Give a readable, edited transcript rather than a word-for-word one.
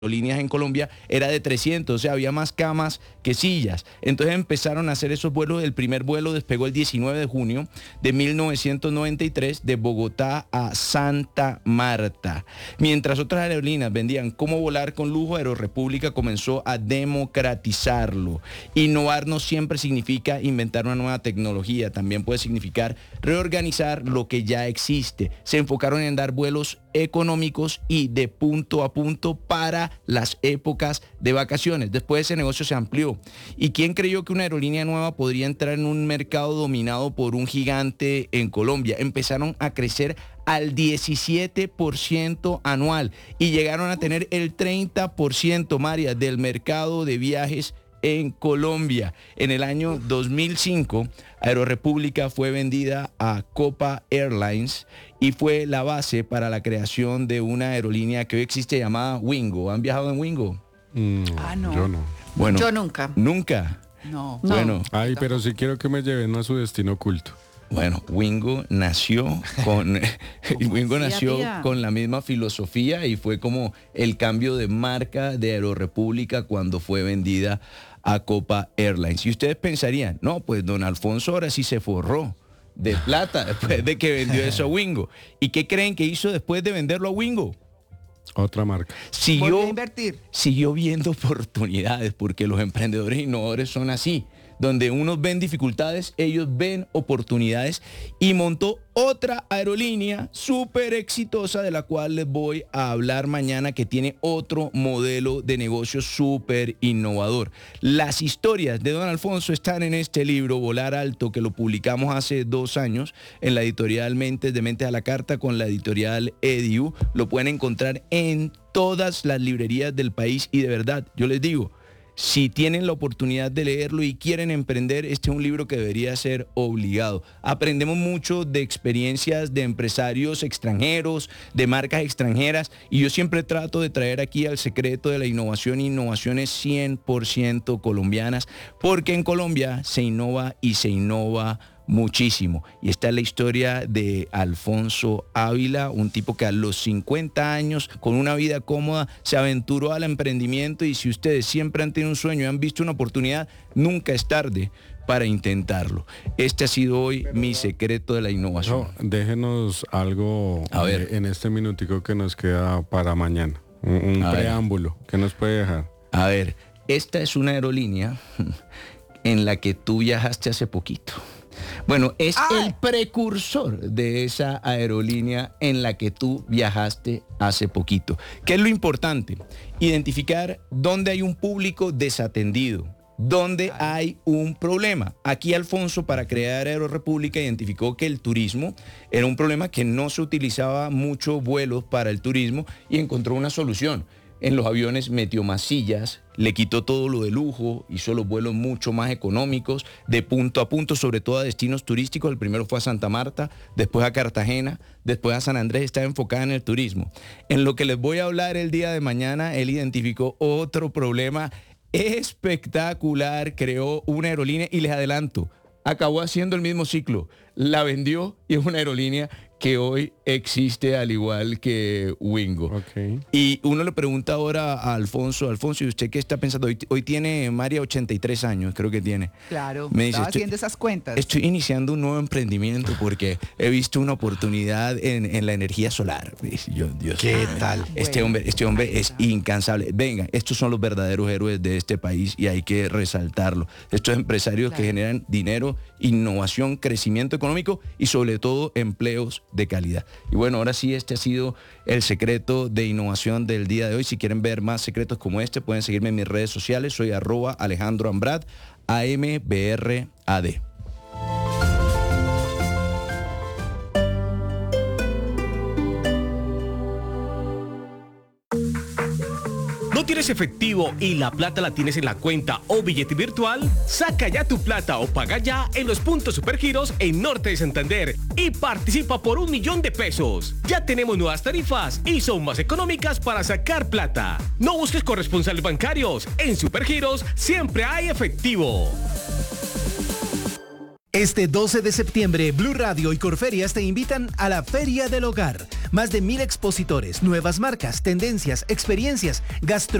aerolíneas en Colombia era de 300, o sea, había más camas que sillas. Entonces empezaron a hacer esos vuelos. El primer vuelo despegó el 19 de junio de 1993 de Bogotá a Santa Marta. Mientras otras aerolíneas vendían cómo volar con lujo, Aerorepública comenzó a democratizarlo. Innovar no siempre significa inventar una nueva tecnología, también puede significar reorganizar lo que ya existe. Se enfocaron en dar vuelos económicos y de punto a punto para las épocas de vacaciones. Después ese negocio se amplió. ¿Y quién creyó que una aerolínea nueva podría entrar en un mercado dominado por un gigante en Colombia? Empezaron a crecer al 17% anual y llegaron a tener el 30%, María, del mercado de viajes en Colombia. En el año 2005, Aerorepública fue vendida a Copa Airlines y fue la base para la creación de una aerolínea que hoy existe llamada Wingo. ¿Han viajado en Wingo? No. Yo no. Bueno, Yo nunca. ¿Nunca? No. Bueno, Ay, pero sí quiero que me lleven a su destino oculto. Bueno, Wingo nació con Wingo así, nació tía? con la misma filosofía y fue como el cambio de marca de Aerorepública cuando fue vendida a Copa Airlines. Y ustedes pensarían, no, pues don Alfonso ahora sí se forró de plata después de que vendió eso a Wingo. ¿Y qué creen que hizo después de venderlo a Wingo? Otra marca. Volvió a invertir. Siguió viendo oportunidades, porque los emprendedores innovadores son así. Donde unos ven dificultades, ellos ven oportunidades, y montó otra aerolínea súper exitosa de la cual les voy a hablar mañana, que tiene otro modelo de negocio súper innovador. Las historias de don Alfonso están en este libro, Volar Alto, que lo publicamos hace 2 años en la editorial Mentes de Mentes a la Carta con la editorial Ediu. Lo pueden encontrar en todas las librerías del país y de verdad, yo les digo, si tienen la oportunidad de leerlo y quieren emprender, este es un libro que debería ser obligado. Aprendemos mucho de experiencias de empresarios extranjeros, de marcas extranjeras, y yo siempre trato de traer aquí al secreto de la innovación, innovaciones 100% colombianas, porque en Colombia se innova y se innova muchísimo. Y esta es la historia de Alfonso Ávila, un tipo que a los 50 años, con una vida cómoda, se aventuró al emprendimiento. Y si ustedes siempre han tenido un sueño y han visto una oportunidad, nunca es tarde para intentarlo. Este ha sido hoy mi secreto de la innovación. No, déjenos algo A ver. en este minutico que nos queda para mañana. Un preámbulo que nos puede dejar. A ver, esta es una aerolínea en la que tú viajaste hace poquito. Bueno, es el precursor de esa aerolínea en la que tú viajaste hace poquito. ¿Qué es lo importante? Identificar dónde hay un público desatendido, dónde hay un problema. Aquí Alfonso, para crear Aerorepública, identificó que el turismo era un problema, que no se utilizaba mucho vuelos para el turismo, y encontró una solución. En los aviones metió más sillas, le quitó todo lo de lujo, hizo los vuelos mucho más económicos, de punto a punto, sobre todo a destinos turísticos. El primero fue a Santa Marta, después a Cartagena, después a San Andrés. Está enfocada en el turismo. En lo que les voy a hablar el día de mañana, él identificó otro problema espectacular, creó una aerolínea y les adelanto, acabó haciendo el mismo ciclo, la vendió y es una aerolínea que hoy existe al igual que Wingo. Okay. Y uno le pregunta ahora a Alfonso, ¿y usted qué está pensando? Hoy tiene María 83 años, creo que tiene. Claro, Me dice, estaba haciendo esas cuentas. Estoy iniciando un nuevo emprendimiento porque he visto una oportunidad en la energía solar. Dios, ¿qué tal? Bueno. Este hombre es incansable. Venga, estos son los verdaderos héroes de este país y hay que resaltarlo. Estos empresarios que generan dinero, innovación, crecimiento económico y sobre todo empleos de calidad. Y bueno, ahora sí, este ha sido el secreto de innovación del día de hoy. Si quieren ver más secretos como este, pueden seguirme en mis redes sociales. Soy @AlejandroAmbrad, AMBRAD. ¿No tienes efectivo y la plata la tienes en la cuenta o billete virtual? Saca ya tu plata o paga ya en los puntos Supergiros en Norte de Santander y participa por 1 millón de pesos. Ya tenemos nuevas tarifas y son más económicas para sacar plata. No busques corresponsales bancarios. En Supergiros siempre hay efectivo. Este 12 de septiembre, Blue Radio y Corferias te invitan a la Feria del Hogar. Más de 1000 expositores, nuevas marcas, tendencias, experiencias, gastronomía.